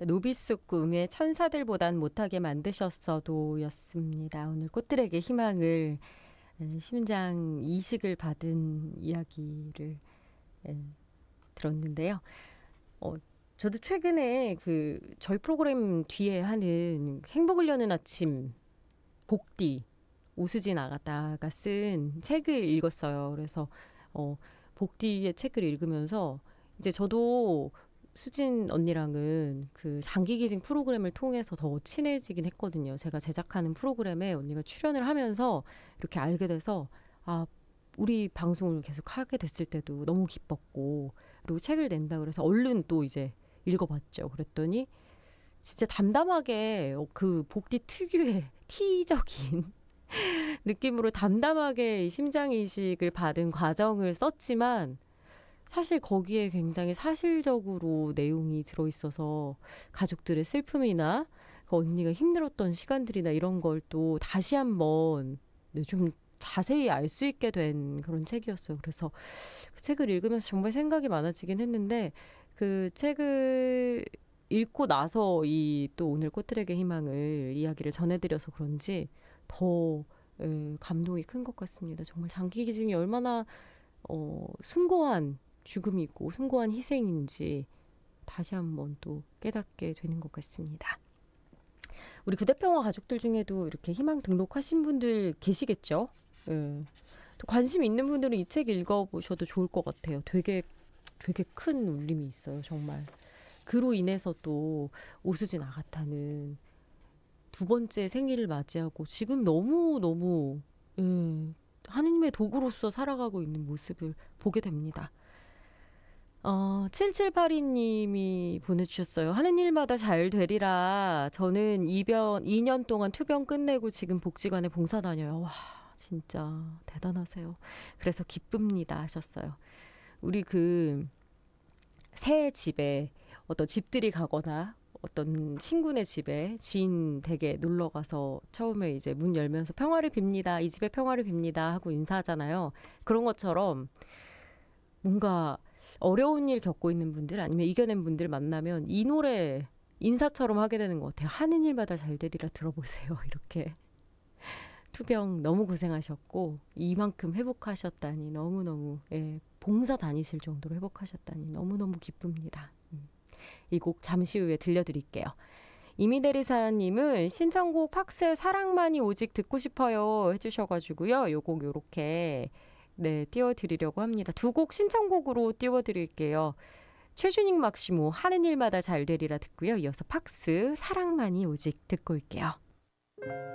노비숙 꿈의 천사들보단 못하게 만드셨어도 였습니다. 오늘 꽃들에게 희망을 심장 이식을 받은 이야기를 들었는데요. 저도 최근에 저희 프로그램 뒤에 하는 행복을 여는 아침 복디 오수진 아가다가 쓴 책을 읽었어요. 그래서 복디의 책을 읽으면서 이제 저도 수진 언니랑은 장기 기증 프로그램을 통해서 더 친해지긴 했거든요. 제가 제작하는 프로그램에 언니가 출연을 하면서 이렇게 알게 돼서 우리 방송을 계속 하게 됐을 때도 너무 기뻤고, 그리고 책을 낸다 그래서 얼른 또 이제 읽어봤죠. 그랬더니 진짜 담담하게 복디 특유의 티적인 느낌으로 담담하게 심장 이식을 받은 과정을 썼지만 사실 거기에 굉장히 사실적으로 내용이 들어있어서 가족들의 슬픔이나 언니가 힘들었던 시간들이나 이런 걸 또 다시 한번 좀 자세히 알 수 있게 된 그런 책이었어요. 그래서 그 책을 읽으면서 정말 생각이 많아지긴 했는데 그 책을 읽고 나서 또 오늘 꽃들에게 희망을 이야기를 전해드려서 그런지 더 감동이 큰 것 같습니다. 정말 장기 기증이 얼마나 숭고한 죽음이 있고 숭고한 희생인지 다시 한번 또 깨닫게 되는 것 같습니다. 우리 구대평화 가족들 중에도 이렇게 희망 등록하신 분들 계시겠죠? 또 관심 있는 분들은 이 책 읽어보셔도 좋을 것 같아요. 되게 큰 울림이 있어요. 정말. 그로 인해서 또 오수진 아가타는 두 번째 생일을 맞이하고 지금 너무 하느님의 도구로서 살아가고 있는 모습을 보게 됩니다. 7782님이 보내주셨어요. 하는 일마다 잘 되리라. 저는 2년 동안 투병 끝내고 지금 복지관에 봉사 다녀요. 와, 진짜 대단하세요. 그래서 기쁩니다 하셨어요. 우리 새 집에 어떤 집들이 가거나 어떤 친구네 집에 지인 댁에 놀러 가서 처음에 이제 문 열면서 평화를 빕니다. 이 집에 평화를 빕니다 하고 인사하잖아요. 그런 것처럼 뭔가 어려운 일 겪고 있는 분들 아니면 이겨낸 분들 만나면 이 노래 인사처럼 하게 되는 것 같아요. 하는 일마다 잘 되리라 들어보세요. 이렇게 투병 너무 고생하셨고 이만큼 회복하셨다니 너무너무 봉사 다니실 정도로 회복하셨다니 너무너무 기쁩니다. 이 곡 잠시 후에 들려드릴게요. 이미대리사님은 신청곡 팍스의 사랑만이 오직 듣고 싶어요 해주셔가지고요. 요 곡 요렇게 띄워드리려고 합니다. 두 곡 신청곡으로 띄워드릴게요. 최준익 막시모 하는 일마다 잘 되리라 듣고요. 이어서 팍스 사랑만이 오직 듣고 올게요.